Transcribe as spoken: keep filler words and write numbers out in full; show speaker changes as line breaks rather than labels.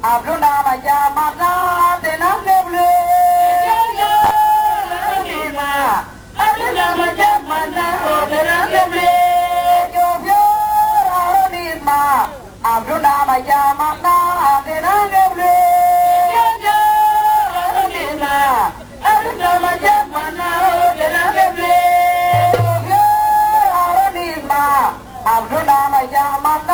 Abdullah Majamata, the Nagable, Abdullah Majamata, the Nagable, Abdullah Majamata, the Nagable, Abdullah Majamata, the Nagable, Abdullah Majamata.